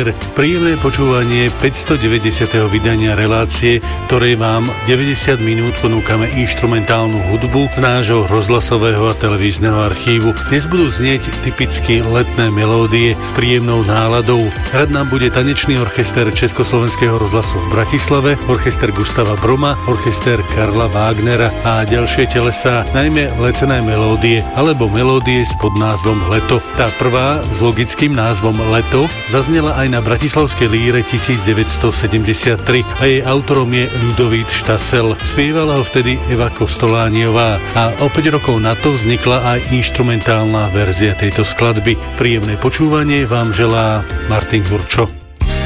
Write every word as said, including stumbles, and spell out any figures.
večer, príjemné počúvanie päťstodeväťdesiateho vydania relácie, ktorej vám deväťdesiat minút ponúkame inštrumentálnu hudbu z nášho rozhlasového a televízneho archívu. Dnes budú znieť typicky letné melódie s príjemnou náladou. Hrať nám bude tanečný orchester Československého rozhlasu v Bratislave, orchester Gustava Broma, orchester Karla Wagnera a ďalšie telesá, najmä letné melódie alebo melódie s podnázvom Leto. Tá prvá s logickým názvom Leto zaznela aj na bratislavskej líre devätnásťsedemdesiattri a jej autorom je Ľudovít Štasel. Spievala ho vtedy Eva Kostolániová a o päť rokov na to vznikla aj inštrumentálna verzia tejto skladby. Príjemné počúvanie vám želá Martin Hurčo.